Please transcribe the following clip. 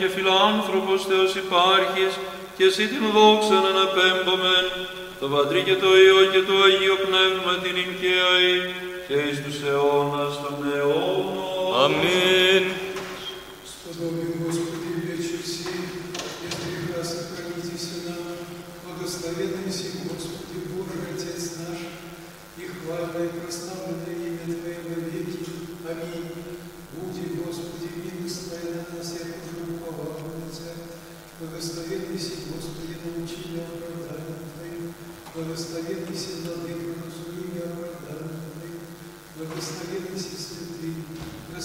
και φιλάνθρωπος Θεός υπάρχεις, και εσύ την δόξαν αναπέμπομεν, το Πατρί και το Υιό και το Αγίο Πνεύμα την εικαίαη, και εις τους αιώνας των αιώνων. Аминь. Сподобен Господи вечер сей, и прекрасно хранитесь нам, благословенный сей Господи Боже, Отец наш, и хвальное и прославленное имя Твое во веки. Аминь. Буди, Господи, милость Твоя на нас, я тоже уповаю Тебя. Благословенный сей Господи, научи меня оправданию Твоим. Благословенный сей Владыка, разуми меня оправданию Твоим. Благословенный сей святый.